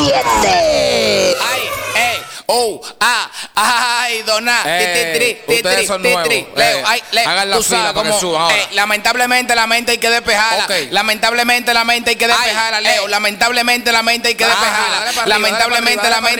7. Ay, ay, dona. Ustedes son nuevos. Leo, hagan la tú fila sabes para que cómo, suban ahora. lamentablemente la mente hay que despejarla. Ok. Lamentablemente la mente hay que despejarla, Leo. Lamentablemente la mente hay que despejarla. Dale para arriba, Lamentablemente dale la para mente